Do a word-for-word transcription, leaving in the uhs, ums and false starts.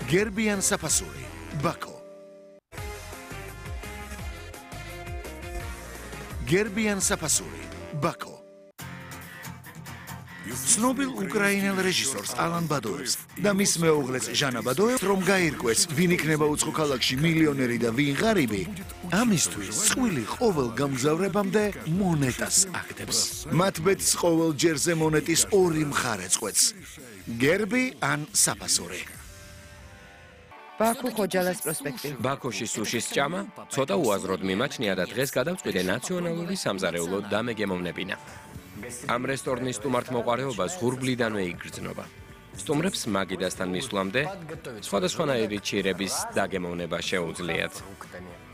გერბიან საფასური, ბაქო. გერბიან საფასური, ბაქო. ცნობილ უკრაინელ რეჟისორს ალან ბადოევს და მის მეუღლეს ჟანა ბადოევს რომ გაირკვეს ვინ იქნება უცხო ქალაქში მილიონერი და ვინ ღარიბი, ამისთვის წყვილი ყოველ გამგზავრებამდე მონეტას აგდებს. მათ ბედს ყოველ ჯერზე მონეტის ორი მხარე წყვეტს. გერბი ან საფასური. ბაქო ხოჯალას პროსპექტი. ბაქოში სუშის ჭამა ცოტა უაზროდ მიმაჩნია და დღეს გადავწყვიტე ნაციონალური სამზარეულო დამეგემოვნებინა. ამ რესტორნის სტუმართმოყვარეობას ღურბლიდანვე იგრძნობა. სტუმრებს მაგიდასთან მისვლამდე სხვადასხვანაირი ჩირების დაგემოვნება შეუძლიათ.